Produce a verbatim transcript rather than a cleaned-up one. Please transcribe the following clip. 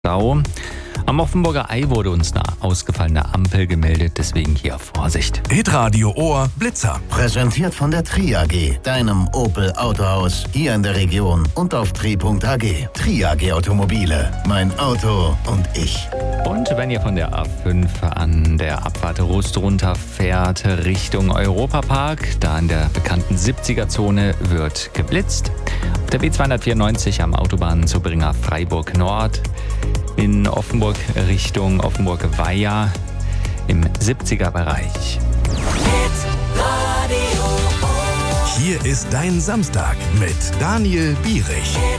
Stau. Am Offenburger Ei wurde uns eine ausgefallene Ampel gemeldet, deswegen hier Vorsicht. Hitradio Ohr Blitzer. Präsentiert von der Tri A G, deinem Opel Autohaus hier in der Region und auf tri punkt a g. Tri A G Automobile, mein Auto und ich. Und wenn ihr von der A fünf an der Abfahrt Rust runterfährt Richtung Europapark, da in der bekannten siebziger-Zone wird geblitzt. Auf der B zweihundertvierundneunzig am Autobahnzubringer Freiburg Nord in Offenburg Richtung Offenburg-Weiher im siebziger-Bereich. Hier ist dein Samstag mit Daniel Bierich.